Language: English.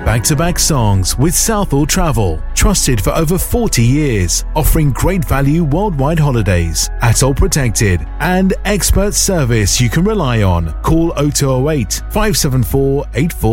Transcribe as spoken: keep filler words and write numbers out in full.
Back-to-back songs with Southall Travel, trusted for over forty years, offering great value worldwide holidays, ATOL protected, and expert service you can rely on. Call oh two oh eight, five seven four, eight four